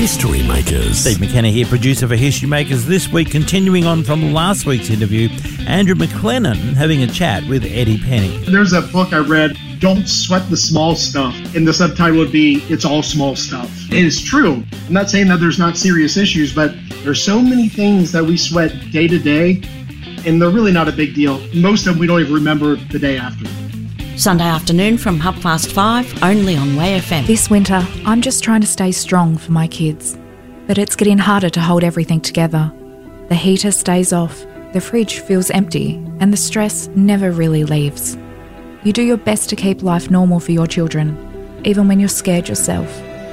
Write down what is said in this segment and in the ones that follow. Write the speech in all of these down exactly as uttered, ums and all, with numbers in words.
History Makers. Steve McKenna here, producer for History Makers. This week, continuing on from last week's interview, Andrew McLennan having a chat with Eddie Penny. There's a book I read, Don't Sweat the Small Stuff, and the subtitle would be, It's All Small Stuff. It is true. I'm not saying that there's not serious issues, but there's so many things that we sweat day to day, and they're really not a big deal. Most of them we don't even remember the day after. Sunday afternoon from half past five, only on Way F M. This winter, I'm just trying to stay strong for my kids. But it's getting harder to hold everything together. The heater stays off, the fridge feels empty, and the stress never really leaves. You do your best to keep life normal for your children, even when you're scared yourself.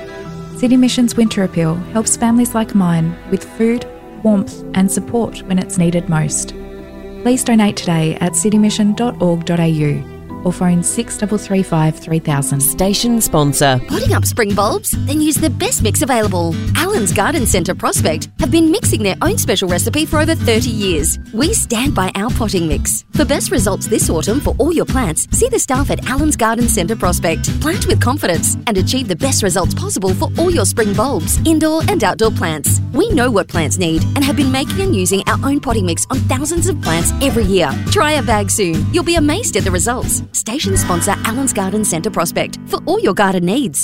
City Mission's Winter Appeal helps families like mine with food, warmth, and support when it's needed most. Please donate today at citymission dot org dot a u. or phone six three three five three thousand. Station sponsor. Putting up spring bulbs? Then use the best mix available. Allen's Garden Centre Prospect have been mixing their own special recipe for over thirty years. We stand by our potting mix. For best results this autumn for all your plants, see the staff at Allen's Garden Centre Prospect. Plant with confidence and achieve the best results possible for all your spring bulbs, indoor and outdoor plants. We know what plants need and have been making and using our own potting mix on thousands of plants every year. Try a bag soon. You'll be amazed at the results. Station sponsor Allen's Garden Centre Prospect for all your garden needs.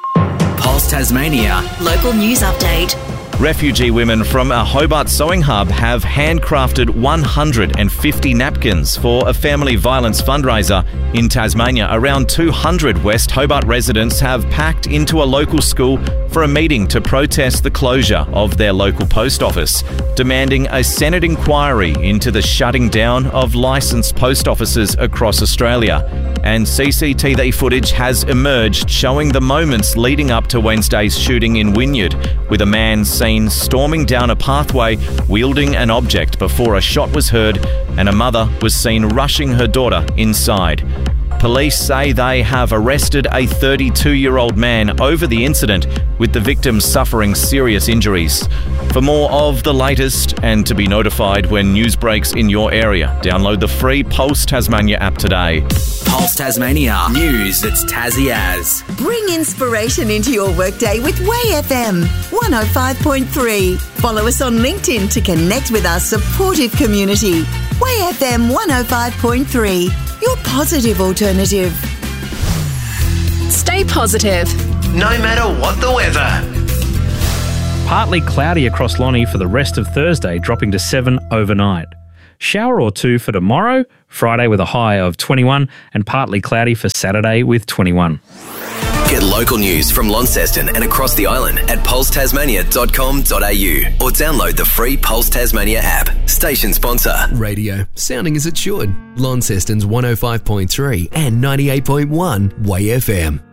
Pulse Tasmania. Local news update. Refugee women from a Hobart sewing hub have handcrafted one hundred fifty napkins for a family violence fundraiser in Tasmania. Around two hundred West Hobart residents have packed into a local school for a meeting to protest the closure of their local post office, demanding a Senate inquiry into the shutting down of licensed post offices across Australia. And C C T V footage has emerged showing the moments leading up to Wednesday's shooting in Wynyard, with a man seen storming down a pathway wielding an object before a shot was heard and a mother was seen rushing her daughter inside. Police say they have arrested a thirty-two-year-old man over the incident, with the victim suffering serious injuries. For more of the latest and to be notified when news breaks in your area, download the free Pulse Tasmania app today. Pulse Tasmania. News that's Tassie as. Bring inspiration into your workday with Way F M one oh five point three. Follow us on LinkedIn to connect with our supportive community. Way F M one oh five point three. Your positive alternative. Stay positive. No matter what the weather. Partly cloudy across Lonnie for the rest of Thursday, dropping to seven overnight. Shower or two for tomorrow, Friday with a high of twenty-one, and partly cloudy for Saturday with twenty-one. Get local news from Launceston and across the island at pulse tasmania dot com dot a u or download the free Pulse Tasmania app. Station sponsor. Radio, sounding as it should. Launceston's one oh five point three and ninety-eight point one Way F M.